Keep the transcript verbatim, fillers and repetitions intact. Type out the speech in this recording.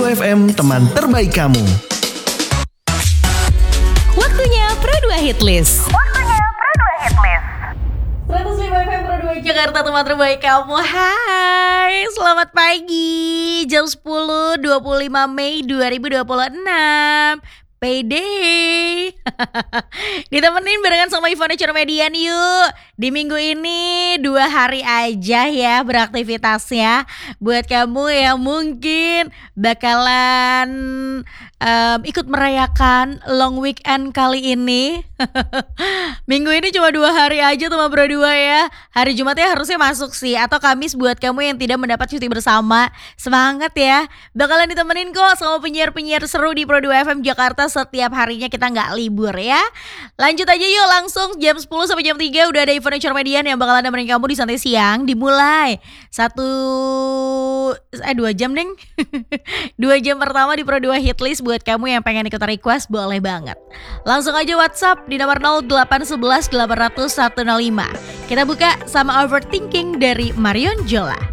F M, teman terbaik kamu. Waktunya Pro dua Hitlist. Waktunya Pro dua Hitlist. seratus lima F M Pro dua Jakarta, teman terbaik kamu. Hai, selamat pagi. Jam sepuluh dua puluh lima Mei dua ribu dua puluh enam. Payday. Ditemenin barengan sama Ivana Curmedian yuk. Di minggu ini dua hari aja ya beraktivitasnya. Buat kamu yang mungkin bakalan um, ikut merayakan long weekend kali ini. Minggu ini cuma dua hari aja tuh Bro dua ya. Hari Jumatnya harusnya masuk sih, atau Kamis buat kamu yang tidak mendapat cuti bersama. Semangat ya. Bakalan ditemenin kok sama penyiar-penyiar seru di Pro dua F M Jakarta. Setiap harinya kita gak libur ya. Lanjut aja yuk, langsung jam sepuluh sampai jam tiga udah ada Ivana Curmedian yang bakalan nemenin kamu di Santai Siang. Dimulai Satu Eh dua jam deng. Dua jam pertama di Pro dua Hitlist. Buat kamu yang pengen ikut request, boleh banget. Langsung aja WhatsApp di nomor nol delapan satu satu delapan nol nol satu nol lima. Kita buka sama Overthinking dari Marion Jola.